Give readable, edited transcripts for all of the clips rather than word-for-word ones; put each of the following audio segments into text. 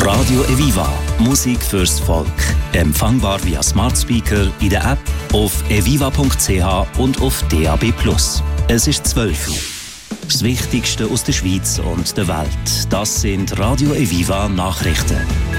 Radio Eviva. Musik fürs Volk. Empfangbar via Smart Speaker, in der App, auf eviva.ch und auf DAB+. Es ist 12 Uhr. Das Wichtigste aus der Schweiz und der Welt. Das sind Radio Eviva Nachrichten.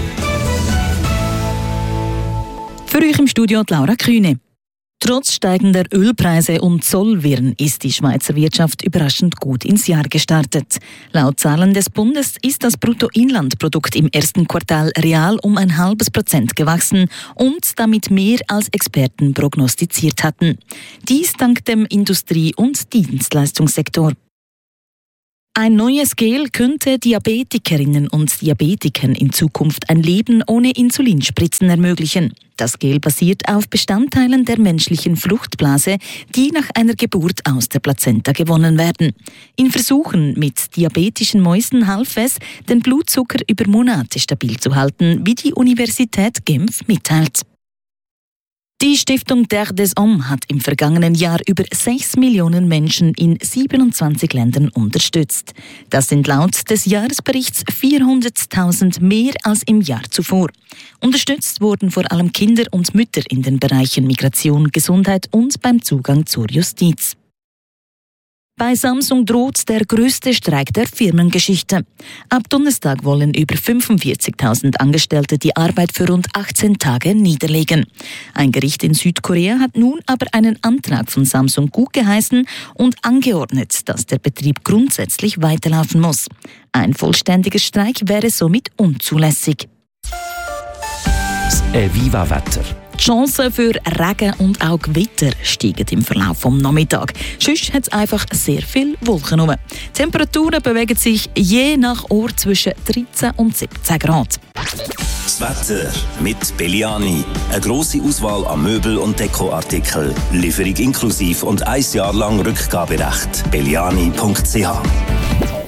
Für euch im Studio Laura Kühne. Trotz steigender Ölpreise und Zollwirren ist die Schweizer Wirtschaft überraschend gut ins Jahr gestartet. Laut Zahlen des Bundes ist das Bruttoinlandprodukt im ersten Quartal real um 0,5% gewachsen und damit mehr als Experten prognostiziert hatten. Dies dank dem Industrie- und Dienstleistungssektor. Ein neues Gel könnte Diabetikerinnen und Diabetikern in Zukunft ein Leben ohne Insulinspritzen ermöglichen. Das Gel basiert auf Bestandteilen der menschlichen Fruchtblase, die nach einer Geburt aus der Plazenta gewonnen werden. In Versuchen mit diabetischen Mäusen half es, den Blutzucker über Monate stabil zu halten, wie die Universität Genf mitteilt. Die Stiftung Terre des Hommes hat im vergangenen Jahr über 6 Millionen Menschen in 27 Ländern unterstützt. Das sind laut des Jahresberichts 400.000 mehr als im Jahr zuvor. Unterstützt wurden vor allem Kinder und Mütter in den Bereichen Migration, Gesundheit und beim Zugang zur Justiz. Bei Samsung droht der grösste Streik der Firmengeschichte. Ab Donnerstag wollen über 45.000 Angestellte die Arbeit für rund 18 Tage niederlegen. Ein Gericht in Südkorea hat nun aber einen Antrag von Samsung gutgeheißen und angeordnet, dass der Betrieb grundsätzlich weiterlaufen muss. Ein vollständiger Streik wäre somit unzulässig. Das Eviva-Wetter. Die Chancen für Regen und auch Gewitter steigen im Verlauf des Nachmittags. Sonst hat es einfach sehr viel Wolken rum. Die Temperaturen bewegen sich je nach Ort zwischen 13 und 17 Grad. Das Wetter mit Belliani. Eine grosse Auswahl an Möbel- und Dekoartikeln. Lieferung inklusive und 1 Jahr lang Rückgaberecht. Belliani.ch